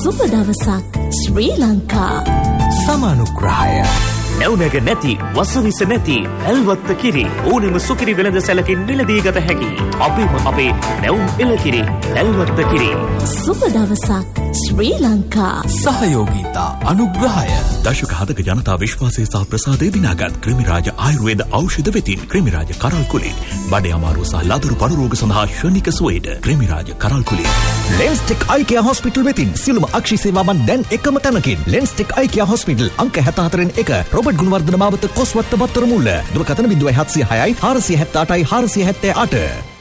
සුබ දවසක් ශ්‍රී ලංකා. සමානුග්‍රහය නැවුනැග නැති වසවිස නැති පැල්වත්ත කිරි ඕනෙම සුකිරි වෙළඳ සැලකින් මිලදී ගත හැකි අපේ නැවුම් එළකිරි පැල්වත්ත කිරි. සුබ දවසක් ශ්‍රී ලංකා. සහයෝගීතා අනුග්‍රහය දශක 7ක ජනතා විශ්වාසය සහ ප්‍රසාදය දිනාගත් ක්‍රිමිරාජ ආයුර්වේද ඖෂධ වෙතින් ක්‍රිමිරාජ කරල් කුලින් බඩේ අමාරුව සහ ලදරු පඩු රෝග සඳහා ශනික සුවේද ක්‍රිමිරාජ කරල් කුලින්. ලෙන්ස්ටෙක් අයිකියා හොස්පිටල් වෙතින් සියලුම අක්ෂි සේවාවන් දැන් එකම තැනකින්. ලෙන්ස්ටෙක් අයිකියා හොස්පිටල් අංක 74 රොබර්ට් ගුණවර්ධන මාවත කොස්වත්ත බත්තර මුල්ල. දුරකථන 0706 478 478.